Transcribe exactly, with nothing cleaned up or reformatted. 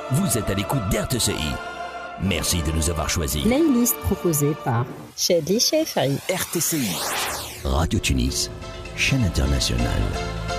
Vous êtes à l'écoute d'R T C I. Merci de nous avoir choisis. Playlist proposée par Chedli Chefri. R T C I, Radio Tunis, chaîne internationale.